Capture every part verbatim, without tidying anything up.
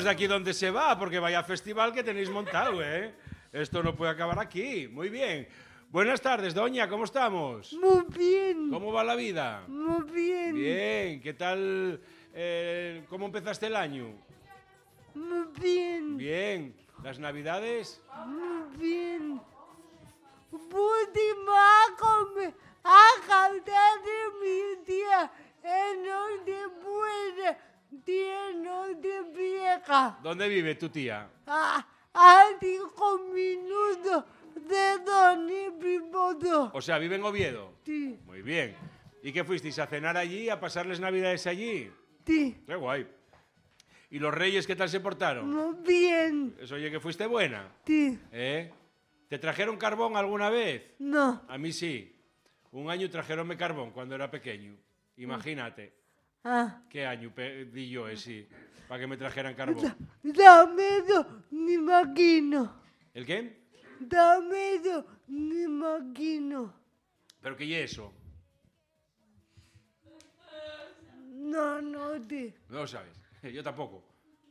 después de aquí dónde se va, porque vaya festival que tenéis montado, ¿eh? Esto no puede acabar aquí. Muy bien. Buenas tardes, doña, ¿cómo estamos? Muy bien. ¿Cómo va la vida? Muy bien. Bien, ¿qué tal? Eh, ¿Cómo empezaste el año? Muy bien. Bien. ¿Las navidades? Muy bien. Última a cantar de mi tía en donde puede, tía no te vieja. ¿Dónde vive tu tía? A, a cinco minutos de donde vivo yo. O sea, vive en Oviedo. Sí, Muy bien. ¿Y qué fuisteis a cenar allí, a pasarles navidades allí? sí. Qué guay. ¿Y los reyes qué tal se portaron? Muy bien. Eso oye que fuiste buena. Sí. ¿Eh? ¿Te trajeron carbón alguna vez? No. A mí sí. Un año trajeronme carbón cuando era pequeño. Imagínate. Ah. ¿Qué año di yo ese para que me trajeran carbón? Dame eso, ni imagino. ¿El qué? Dame eso, ni imagino. ¿Pero qué es eso? No, no te. No lo sabes. Yo tampoco.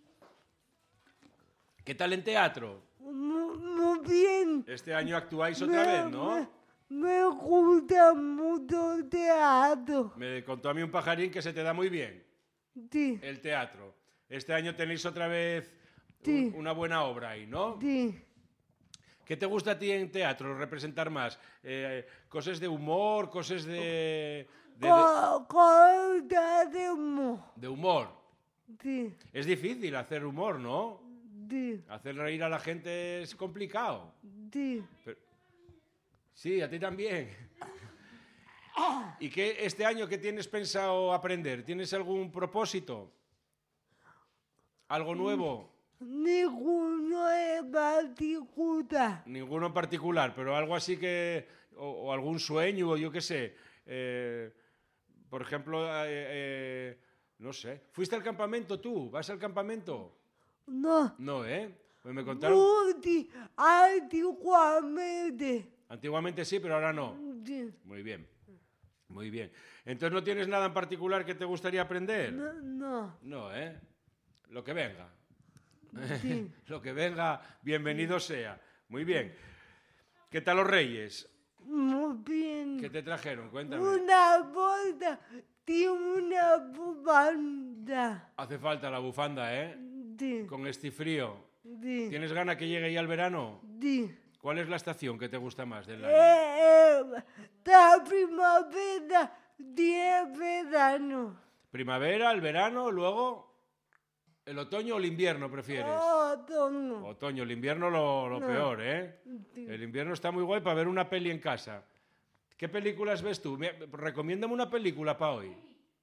¿Qué tal en teatro? Muy, muy bien. Este año actuáis otra Me- vez, ¿no? Me, me gusta mucho el teatro. Me contó a mí un pajarín que se te da muy bien Sí, el teatro. Este año tenéis otra vez Sí. un- una buena obra ahí, ¿no? sí. ¿Qué te gusta a ti en teatro representar más? Eh, ¿Cosas de humor, cosas de, de, de, Co- Corta de humo. de humor? Sí, Es difícil hacer humor, ¿no? sí, Hacer reír a la gente es complicado. sí. Pero- Sí, a ti también. ¿Y qué este año qué tienes pensado aprender? ¿Tienes algún propósito? ¿Algo nuevo? Ninguno es particular. Ninguno en particular, pero algo así que... O, o algún sueño, o yo qué sé. Eh, por ejemplo, eh, eh, no sé. ¿Fuiste al campamento tú? ¿Vas al campamento? No. No, ¿eh? Pues me contaron... Muy antiguamente. Antiguamente sí, pero ahora no. Sí. Muy bien. Muy bien. Entonces, ¿no tienes nada en particular que te gustaría aprender? No, no. No, ¿eh? Lo que venga. Sí. Lo que venga, bienvenido sea. Muy bien. ¿Qué tal los reyes? Muy bien. ¿Qué te trajeron? Cuéntame. Una bolsa y una bufanda. Hace falta la bufanda, ¿eh? Sí, Con este frío. sí, ¿Tienes ganas que llegue ya el verano? sí. ¿Cuál es la estación que te gusta más del año? Eh, eh, la primavera y el verano. ¿Primavera, el verano, luego el otoño o el invierno prefieres? Otoño. Otoño, el invierno lo, lo No. peor, ¿eh? Sí. El invierno está muy guay para ver una peli en casa. ¿Qué películas ves tú? Me- Recomiéndame una película para hoy.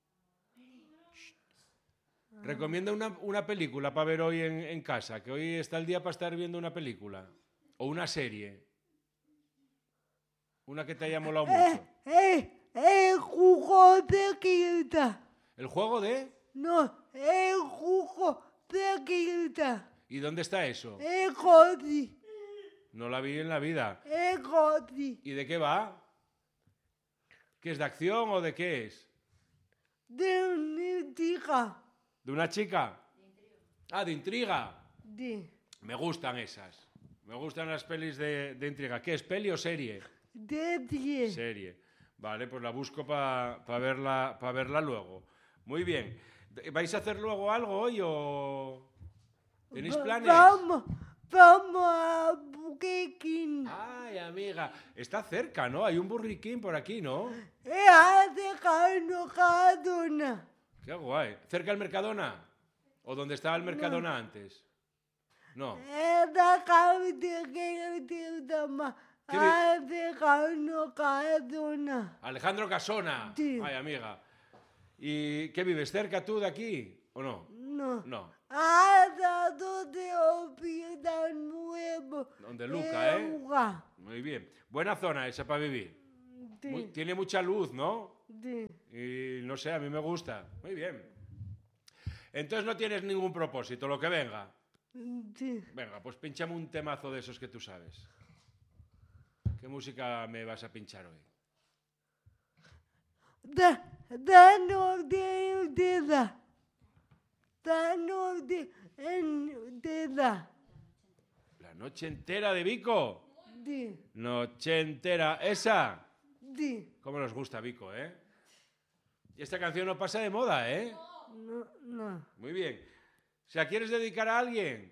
Recomienda una, una película para ver hoy en, en casa, que hoy está el día para estar viendo una película. O una serie. Una que te haya molado mucho. Eh, eh, el jugo de quinta. ¿El juego de? No, el jugo de quinta. ¿Y dónde está eso? El coti. No la vi en la vida. El coti. ¿Y de qué va? ¿Qué es de acción o de qué es? De una chica. ¿De una chica? Ah, de intriga. De, Me gustan esas. Me gustan las pelis de, de intriga. ¿Qué es, peli o serie? de diez. Serie. Vale, pues la busco para verla, pa verla luego. Muy bien. ¿Vais a hacer luego algo hoy o tenéis Va- planes? Vamos, vamos a Burger King. Ay, amiga. Está cerca, ¿no? Hay un Burger King por aquí, ¿no? Eh, hace cano cadona. Qué guay. ¿Cerca del Mercadona? ¿O donde estaba el Mercadona antes? No. Esta cabeza que te llama. ¿Qué vi- Hace cano cadona. Alejandro Casona. Sí. Ay, amiga. ¿Y qué vives? ¿Cerca tú de aquí o no? No. No. Hasta donde olvida nuevo. Donde Luca, ¿eh? Luca. Muy bien. Buena zona esa para vivir. Sí, Muy- tiene mucha luz, ¿no? sí. Y no sé, a mí me gusta. Muy bien. Entonces no tienes ningún propósito, lo que venga. Sí. Venga, pues pinchame un temazo de esos que tú sabes. ¿Qué música me vas a pinchar hoy? Da, danos de ayuda. La noche entera. La noche entera de Vico. Sí, Noche entera. ¿Esa? sí. ¿Cómo nos gusta Vico, eh? Y esta canción no pasa de moda, ¿eh? No, no. Muy bien. O sea, ¿quieres dedicar a alguien?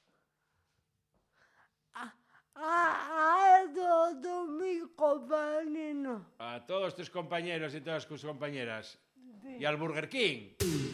A, a todos mis compañeros. A todos tus compañeros y todas tus compañeras. Y al Burger King.